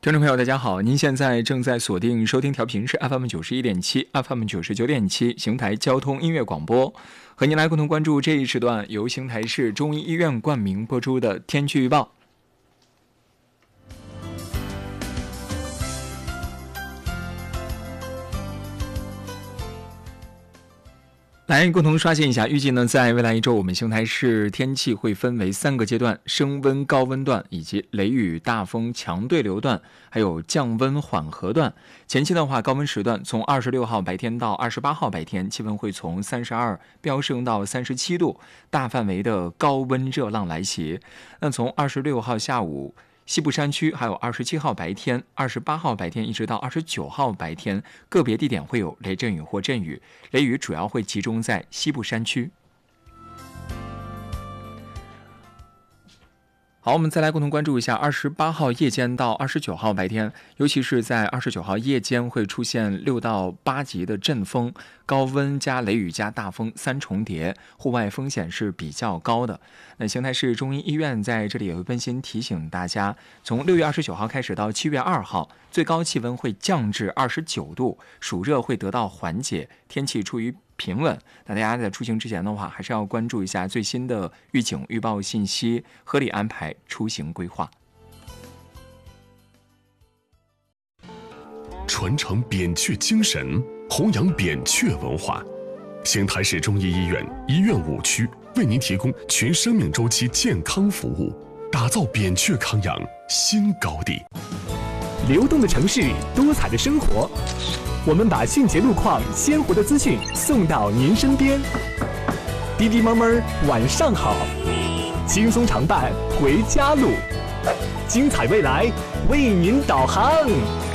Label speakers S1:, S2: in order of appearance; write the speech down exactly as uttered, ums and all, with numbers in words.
S1: 听众朋友，大家好，您现在正在锁定收听调频是 F M 九十一点七、F M 九十九点七邢台交通音乐广播，和您来共同关注这一时段由邢台市中医医院冠名播出的天气预报。来共同刷新一下，预计呢，在未来一周，我们邢台市天气会分为三个阶段：升温高温段，以及雷雨大风强对流段，还有降温缓和段。前期的话，高温时段从二十六号白天到二十八号白天，气温会从三十二飙升到三十七度，大范围的高温热浪来袭。那从二十六号下午，西部山区还有二十七号白天、二十八号白天一直到二十九号白天，个别地点会有雷阵雨或阵雨，雷雨主要会集中在西部山区。好，我们再来共同关注一下二十八号夜间到二十九号白天，尤其是在二十九号夜间会出现六到八级的阵风，高温加雷雨加大风三重叠，户外风险是比较高的。那邢台市中医医院在这里也会温馨提醒大家，从六月二十九号开始到七月二号，最高气温会降至二十九度，暑热会得到缓解，天气处于平稳。那大家在出行之前的话，还是要关注一下最新的预警预报信息，合理安排出行规划。
S2: 传承扁鹊精神，弘扬扁鹊文化。邢台市中医医院医院五区为您提供全生命周期健康服务，打造扁鹊康养新高地。
S3: 流动的城市，多彩的生活，我们把迅捷路况、鲜活的资讯送到您身边。滴滴猫猫晚上好，轻松常伴回家路，精彩未来为您导航。